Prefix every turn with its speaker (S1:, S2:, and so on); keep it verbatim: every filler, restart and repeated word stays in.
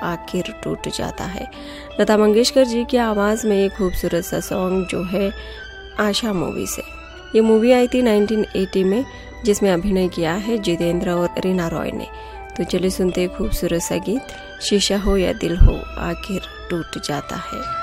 S1: आखिर टूट जाता है। लता मंगेशकर जी की आवाज़ में एक खूबसूरत सा सॉन्ग जो है आशा मूवी से। ये मूवी आई थी नाइनटीन एटी में, जिसमें अभिनय किया है जितेंद्र और रीना रॉय ने। तो चलिए सुनते खूबसूरत सा गीत, शीशा हो या दिल हो आखिर टूट जाता है।